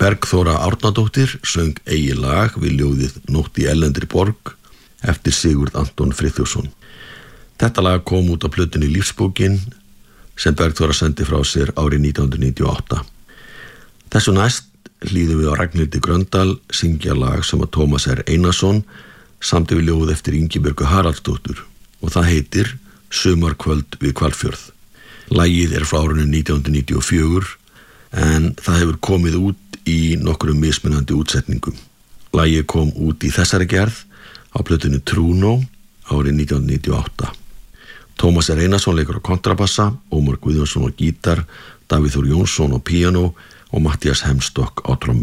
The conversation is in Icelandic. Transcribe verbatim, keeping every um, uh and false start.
Bergþóra Árnadóttir söng eigið lag við ljóðið Nótt í ellendri borg eftir Sigurð Anton Friðþjófsson. Þetta lag kom út á plötunni Lífsbókin sem Bergþóra sendi frá sér árið nítján hundruð níutíu og átta. Þessu næst hlýðum við á Ragnhildi Gröndal syngja lag sem að Tómas R. Einarsson samdi við ljóð eftir Ingibjörgu Haraldsdóttur og það heitir Sumarkvöld við Hvalfjörð. Lagið er frá árinu nítján hundruð níutíu og fjögur en það hefur komið út í nokkrum mismunandi útsetningum. Lagið kom út í þessari gerð á plötunni Trúnó árið nítján hundruð níutíu og átta. Tómas R. Einarsson leikur á kontrabassa, Ómar Guðjónsson á gítar, Davíð Þór Jónsson á píanó og Matthías Hemstokk á trommu.